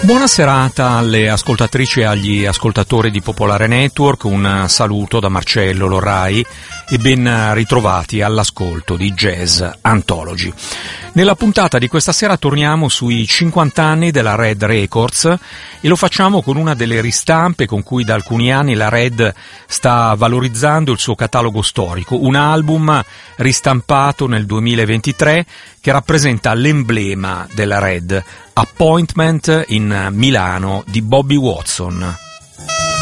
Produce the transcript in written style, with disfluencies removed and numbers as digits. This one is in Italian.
Buona serata alle ascoltatrici e agli ascoltatori di Popolare Network, un saluto da Marcello Lorrai e ben ritrovati all'ascolto di Jazz Anthology. Nella puntata di questa sera torniamo sui 50 anni della Red Records e lo facciamo con una delle ristampe con cui da alcuni anni la Red sta valorizzando il suo catalogo storico, un album ristampato nel 2023 che rappresenta l'emblema della Red, Appointment in Milano di Bobby Watson.